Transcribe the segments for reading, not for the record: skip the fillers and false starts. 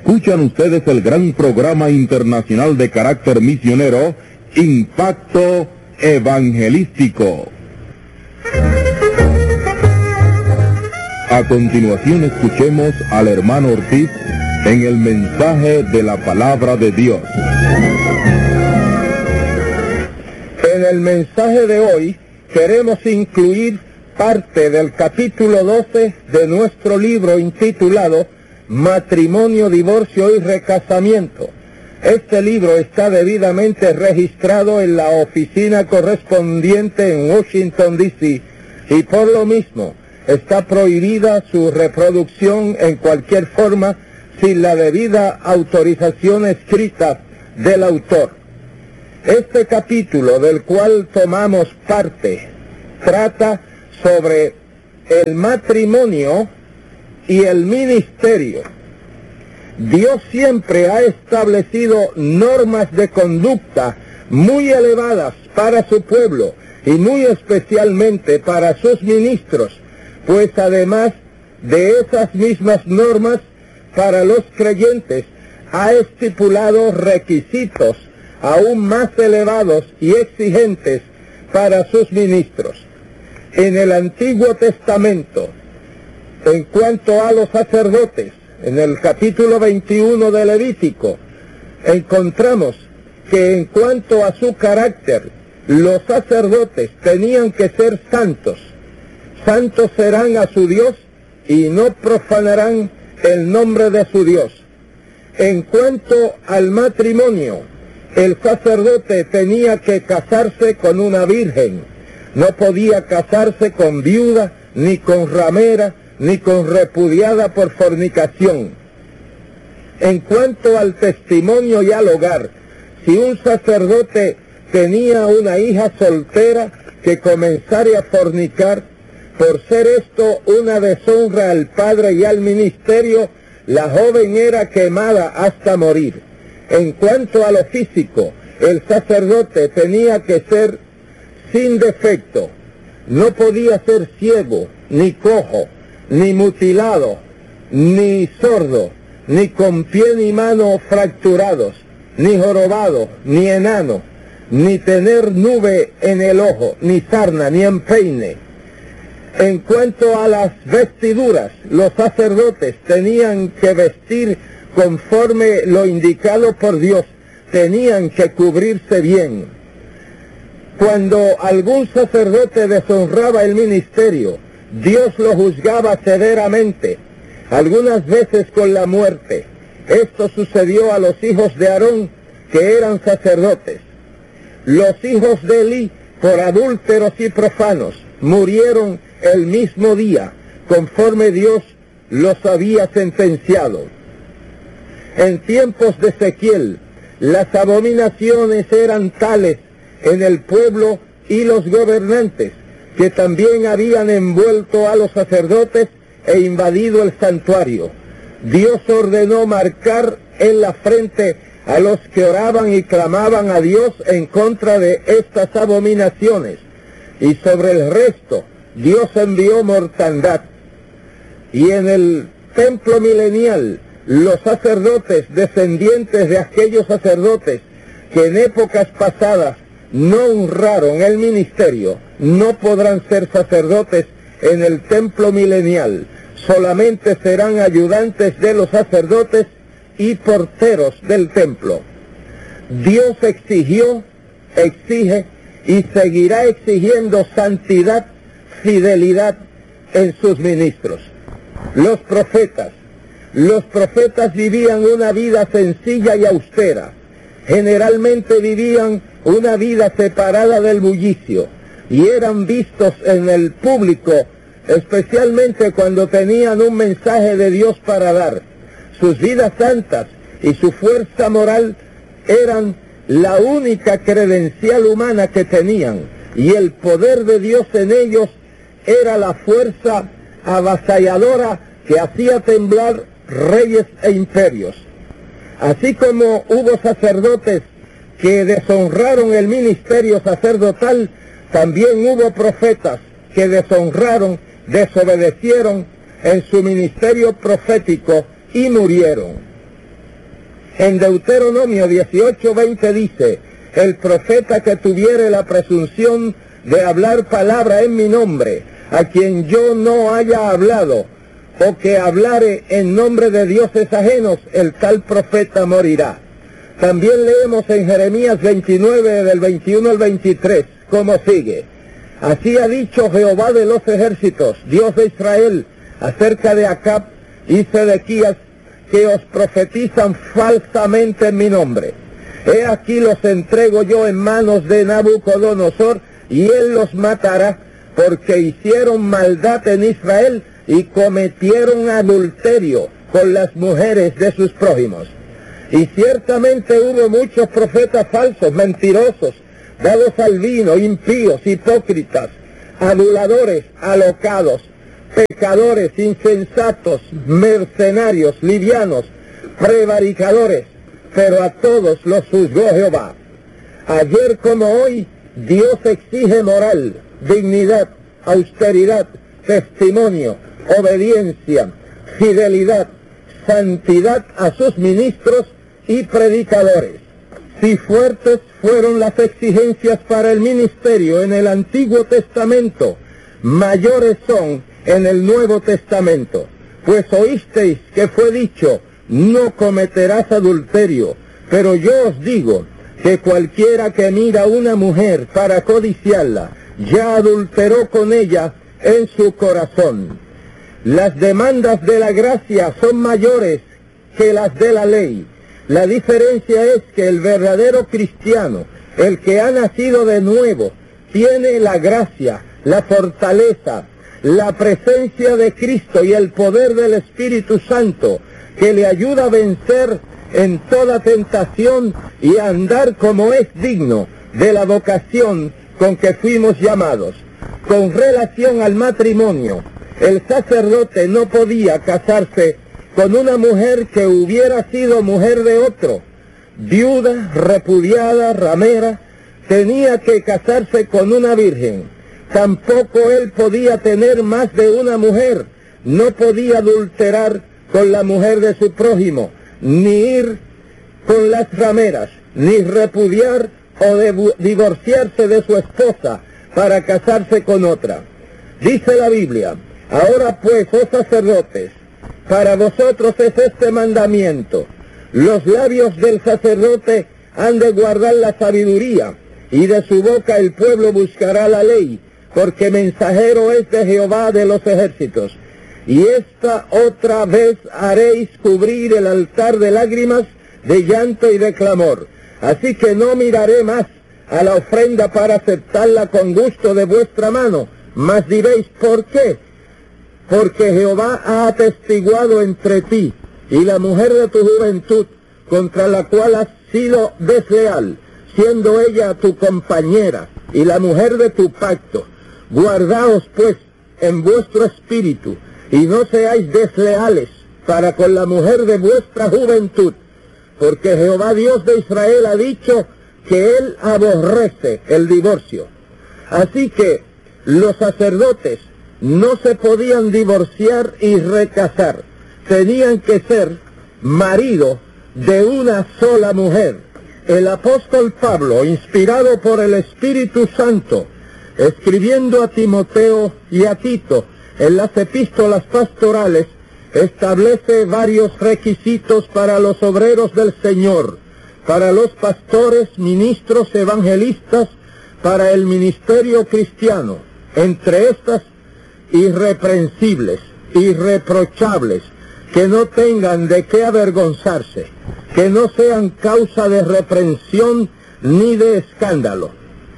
Escuchan ustedes el gran programa internacional de carácter misionero, Impacto Evangelístico. A continuación escuchemos al hermano Ortiz en el mensaje de la palabra de Dios. En el mensaje de hoy queremos incluir parte del capítulo 12 de nuestro libro intitulado Matrimonio, Divorcio y Recasamiento. Este libro está debidamente registrado en la oficina correspondiente en Washington, D.C. y por lo mismo está prohibida su reproducción en cualquier forma sin la debida autorización escrita del autor. Este capítulo del cual tomamos parte trata sobre el matrimonio y el ministerio. Dios siempre ha establecido normas de conducta muy elevadas para su pueblo y muy especialmente para sus ministros, pues además de esas mismas normas para los creyentes ha estipulado requisitos aún más elevados y exigentes para sus ministros. En el Antiguo Testamento, en cuanto a los sacerdotes, en el capítulo 21 de Levítico, encontramos que en cuanto a su carácter, los sacerdotes tenían que ser santos. Santos serán a su Dios y no profanarán el nombre de su Dios. En cuanto al matrimonio, el sacerdote tenía que casarse con una virgen. No podía casarse con viuda, ni con ramera, ni con repudiada por fornicación. En cuanto al testimonio y al hogar, si un sacerdote tenía una hija soltera que comenzara a fornicar, por ser esto una deshonra al padre y al ministerio, la joven era quemada hasta morir. En cuanto a lo físico, el sacerdote tenía que ser sin defecto. No podía ser ciego, ni cojo, ni mutilado, ni sordo, ni con pie ni mano fracturados, ni jorobado, ni enano, ni tener nube en el ojo, ni sarna, ni empeine. En cuanto a las vestiduras, los sacerdotes tenían que vestir conforme lo indicado por Dios, tenían que cubrirse bien. Cuando algún sacerdote deshonraba el ministerio, Dios lo juzgaba severamente, algunas veces con la muerte. Esto sucedió a los hijos de Aarón, que eran sacerdotes. Los hijos de Elí, por adúlteros y profanos, murieron el mismo día, conforme Dios los había sentenciado. En tiempos de Ezequiel, las abominaciones eran tales en el pueblo y los gobernantes, que también habían envuelto a los sacerdotes e invadido el santuario. Dios ordenó marcar en la frente a los que oraban y clamaban a Dios en contra de estas abominaciones, y sobre el resto Dios envió mortandad. Y en el templo milenial, los sacerdotes descendientes de aquellos sacerdotes que en épocas pasadas no honraron el ministerio, no podrán ser sacerdotes en el templo milenial, solamente serán ayudantes de los sacerdotes y porteros del templo. Dios exigió, exige y seguirá exigiendo santidad, fidelidad en sus ministros. Los profetas vivían una vida sencilla y austera, generalmente vivían una vida separada del bullicio y eran vistos en el público, especialmente cuando tenían un mensaje de Dios para dar. Sus vidas santas y su fuerza moral eran la única credencial humana que tenían, y el poder de Dios en ellos era la fuerza avasalladora que hacía temblar reyes e imperios. Así como hubo sacerdotes que deshonraron el ministerio sacerdotal, también hubo profetas que deshonraron, desobedecieron en su ministerio profético y murieron. En Deuteronomio 18:20 dice: el profeta que tuviere la presunción de hablar palabra en mi nombre, a quien yo no haya hablado, o que hablare en nombre de dioses ajenos, el tal profeta morirá. También leemos en Jeremías 29, del 21 al 23, como sigue: así ha dicho Jehová de los ejércitos, Dios de Israel, acerca de Acab y Sedequías, que os profetizan falsamente en mi nombre. He aquí los entrego yo en manos de Nabucodonosor, y él los matará, porque hicieron maldad en Israel y cometieron adulterio con las mujeres de sus prójimos. Y ciertamente hubo muchos profetas falsos, mentirosos, dados al vino, impíos, hipócritas, aduladores, alocados, pecadores, insensatos, mercenarios, livianos, prevaricadores, pero a todos los juzgó Jehová. Ayer como hoy, Dios exige moral, dignidad, austeridad, testimonio, obediencia, fidelidad, santidad a sus ministros y predicadores. Si fuertes fueron las exigencias para el ministerio en el Antiguo Testamento, mayores son en el Nuevo Testamento. Pues oísteis que fue dicho: no cometerás adulterio. Pero yo os digo que cualquiera que mira a una mujer para codiciarla, ya adulteró con ella en su corazón. Las demandas de la gracia son mayores que las de la ley. La diferencia es que el verdadero cristiano, el que ha nacido de nuevo, tiene la gracia, la fortaleza, la presencia de Cristo y el poder del Espíritu Santo, que le ayuda a vencer en toda tentación y a andar como es digno de la vocación con que fuimos llamados. Con relación al matrimonio, el sacerdote no podía casarse con una mujer que hubiera sido mujer de otro. Viuda, repudiada, ramera, tenía que casarse con una virgen. Tampoco él podía tener más de una mujer. No podía adulterar con la mujer de su prójimo, ni ir con las rameras, ni repudiar o divorciarse de su esposa para casarse con otra. Dice la Biblia: ahora pues, oh sacerdotes, para vosotros es este mandamiento: los labios del sacerdote han de guardar la sabiduría, y de su boca el pueblo buscará la ley, porque mensajero es de Jehová de los ejércitos. Y esta otra vez haréis cubrir el altar de lágrimas, de llanto y de clamor. Así que no miraré más a la ofrenda para aceptarla con gusto de vuestra mano, mas diréis: ¿por qué? Porque Jehová ha atestiguado entre ti y la mujer de tu juventud, contra la cual has sido desleal, siendo ella tu compañera y la mujer de tu pacto. Guardaos pues en vuestro espíritu, y no seáis desleales para con la mujer de vuestra juventud, porque Jehová Dios de Israel ha dicho que él aborrece el divorcio. Así que los sacerdotes no se podían divorciar y recasar, tenían que ser marido de una sola mujer. El apóstol Pablo, inspirado por el Espíritu Santo, escribiendo a Timoteo y a Tito en las epístolas pastorales, establece varios requisitos para los obreros del Señor, para los pastores, ministros, evangelistas, para el ministerio cristiano. Entre estas: irreprensibles, irreprochables, que no tengan de qué avergonzarse, que no sean causa de reprensión ni de escándalo.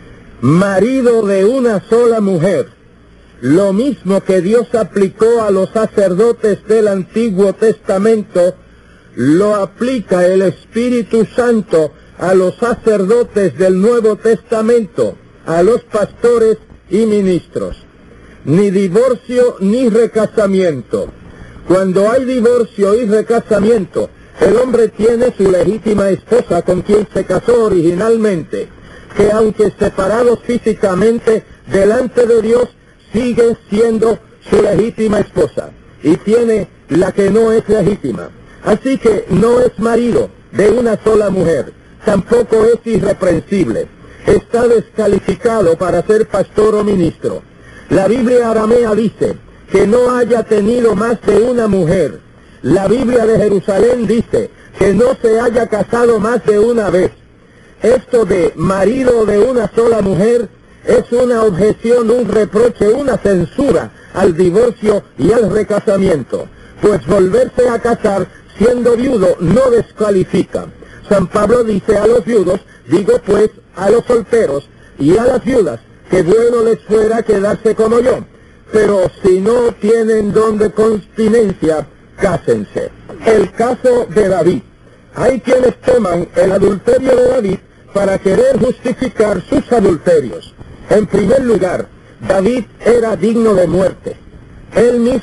Marido de una sola mujer, lo mismo que Dios aplicó a los sacerdotes del Antiguo Testamento, lo aplica el Espíritu Santo a los sacerdotes del Nuevo Testamento, a los pastores y ministros. Ni divorcio ni recasamiento. Cuando hay divorcio y recasamiento, el hombre tiene su legítima esposa con quien se casó originalmente, que aunque separados físicamente delante de Dios, sigue siendo su legítima esposa, y tiene la que no es legítima. Así que no es marido de una sola mujer, tampoco es irreprensible. Está descalificado para ser pastor o ministro. La Biblia aramea dice que no haya tenido más de una mujer. La Biblia de Jerusalén dice que no se haya casado más de una vez. Esto de marido de una sola mujer es una objeción, un reproche, una censura al divorcio y al recasamiento, pues volverse a casar siendo viudo no descalifica. San Pablo dice a los viudos, digo pues a los solteros y a las viudas, que bueno les fuera quedarse como yo, pero si no tienen don de continencia, cásense. El caso de David. Hay quienes toman el adulterio de David para querer justificar sus adulterios. En primer lugar, David era digno de muerte. Él mismo